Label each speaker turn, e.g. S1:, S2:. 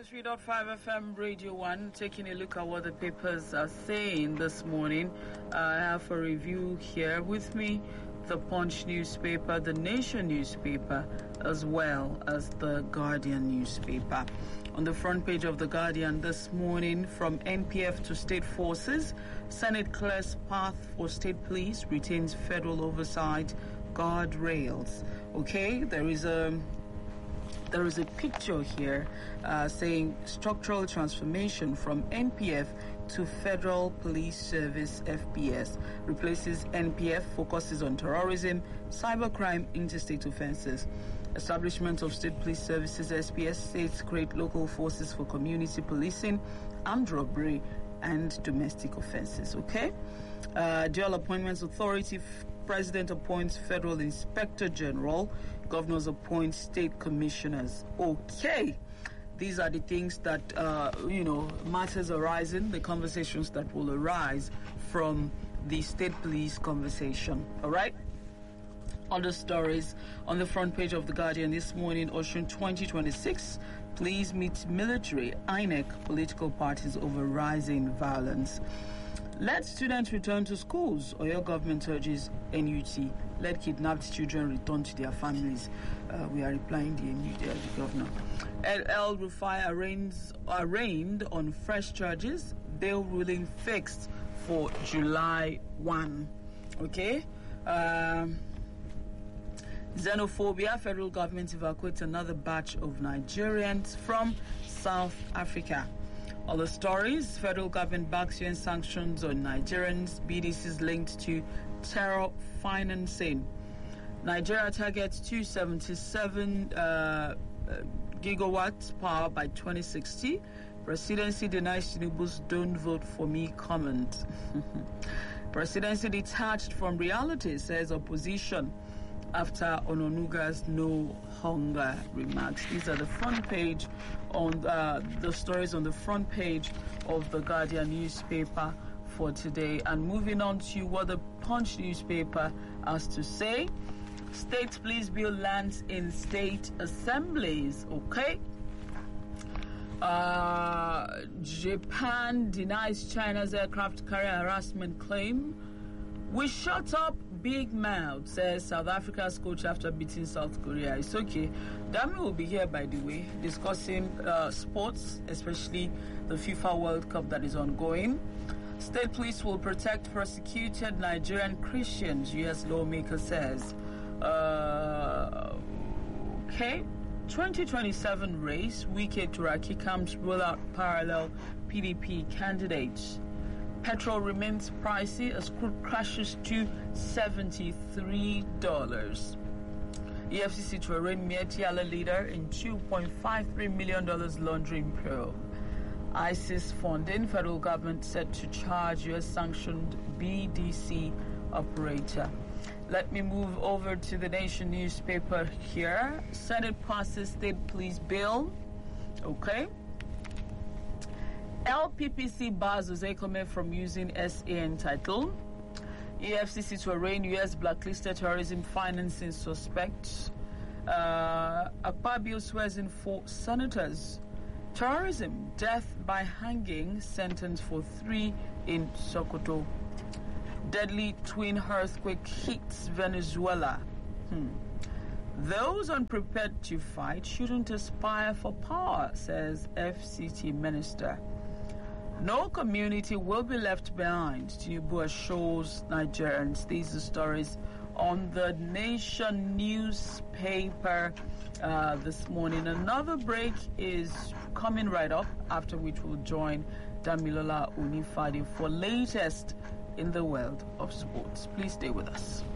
S1: 103.5 FM Radio 1, taking a look at what the papers are saying this morning. I have a review here with me, the Punch newspaper, the Nation newspaper, as well as the Guardian newspaper. On the front page of the Guardian this morning, from NPF to state forces, Senate clears path for state police, retains federal oversight, guardrails. Okay, there is a picture here saying structural transformation from NPF to Federal Police Service FPS. Replaces NPF, focuses on terrorism, cybercrime, interstate offences. Establishment of State Police Services SPS, states create local forces for community policing, armed robbery, and domestic offences. Okay? Dual Appointments Authority, President appoints Federal Inspector General, governors appoint state commissioners. Okay, these are the things that, matters arising, the conversations that will arise from the state police conversation. All right? Other stories on the front page of The Guardian this morning, Ocean 2026, please meet military, INEC, political parties over rising violence. Let students return to schools. Oyo government urges NUT. Let kidnapped children return to their families. We are replying the governor. El Rufai arraigned on fresh charges. Bail ruling fixed for July 1. Okay? Xenophobia. Federal government evacuates another batch of Nigerians from South Africa. Other stories, federal government backs UN sanctions on Nigerians, BDCs linked to terror financing. Nigeria targets 277 gigawatts power by 2060. Presidency denies Tinubu's "don't vote for me" comment. Presidency detached from reality, says opposition after Ononuga's no hunger remarks. These are the front page on the stories on the front page of the Guardian newspaper for today. And moving on to what the Punch newspaper has to say. State police bill lands in state assemblies. Okay. Japan denies China's aircraft carrier harassment claim. We shut up big mouth, says South Africa's coach after beating South Korea. It's okay. Dami will be here, by the way, discussing sports, especially the FIFA World Cup that is ongoing. State police will protect persecuted Nigerian Christians, U.S. lawmaker says. Okay. 2027 race, Wike Turaki comes roll out parallel PDP candidates. Petrol remains pricey as crude crashes to $73. EFCC to arraign Mietiala leader in $2.53 million laundering probe. ISIS funding, federal government set to charge U.S. sanctioned BDC operator. Let me move over to the Nation newspaper here. Senate passes state police bill. Okay. LPPC bars Uzekome from using SAN title. EFCC to arraign U.S. blacklisted terrorism financing suspects. Akpabio swears in 4 senators. Terrorism, death by hanging, sentence for 3 in Sokoto. Deadly twin earthquake hits Venezuela. Those unprepared to fight shouldn't aspire for power, says FCT minister. No community will be left behind, Tinubu assures Nigerians. These are stories on the Nation newspaper this morning. Another break is coming right up, after which we'll join Damilola Unifadi for latest in the world of sports. Please stay with us.